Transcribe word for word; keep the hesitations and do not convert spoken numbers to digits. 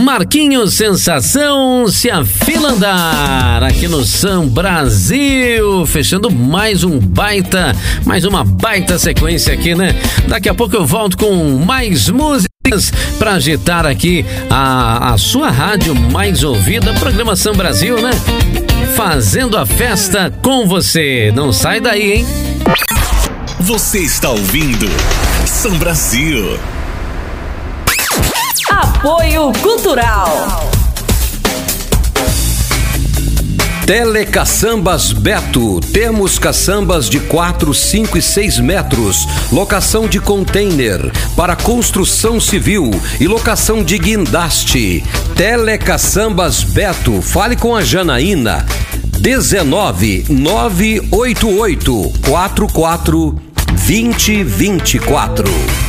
Marquinhos Sensação, Se a Fila Andar, aqui no Sam Brasil, fechando mais um baita, mais uma baita sequência aqui, né? Daqui a pouco eu volto com mais músicas para agitar aqui a, a sua rádio mais ouvida, programa Sam Brasil, né? Fazendo a festa com você. Não sai daí, hein? Você está ouvindo Sam Brasil. Apoio Cultural. Telecaçambas Beto, temos caçambas de quatro, cinco e seis metros, locação de container para construção civil e locação de guindaste. Telecaçambas Beto, fale com a Janaína, dezenove, nove oito oito, quatro quatro, vinte, vinte e quatro.